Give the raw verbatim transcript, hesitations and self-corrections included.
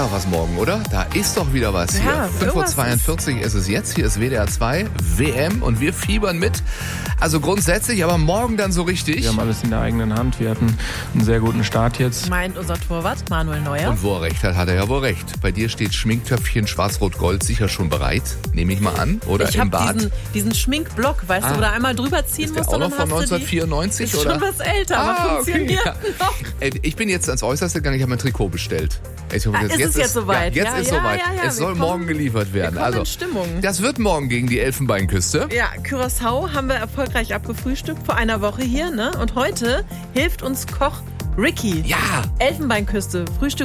doch was morgen, oder? Da ist doch wieder was hier. Ja, fünf Uhr zweiundvierzig ist es jetzt. Hier ist W D R zwei, W M und wir fiebern mit. Also grundsätzlich, aber morgen dann so richtig. Wir haben alles in der eigenen Hand. Wir hatten einen sehr guten Start jetzt. Meint unser Torwart Manuel Neuer. Und wo er recht hat, hat er ja wohl recht. Bei dir steht Schminktöpfchen Schwarz-Rot-Gold sicher schon bereit, nehme ich mal an. Oder ich im hab Bad. Diesen, diesen Schminkblock, weißt Ah. du, wo du einmal drüber ziehen Ist der musst. auch und noch dann von hast du neunzehnhundertvierundneunzig? die, ist oder? schon was älter, aber Ah, funktioniert okay, ja. noch. Ey, Ich bin jetzt ans Äußerste gegangen, ich habe mein Trikot bestellt. Ich hoffe, Ah, ist es jetzt soweit? Ja, jetzt Ja, ist ja, soweit. ja, ja, es wir soll kommen- morgen geliefert werden. wir kommen Also, in Stimmung. das wird morgen gegen die Elfenbeinküste. Ja, Curaçao haben wir erfolgreich abgefrühstückt vor einer Woche hier, ne? Und heute hilft uns Koch Ricky. Ja. Elfenbeinküste, Frühstück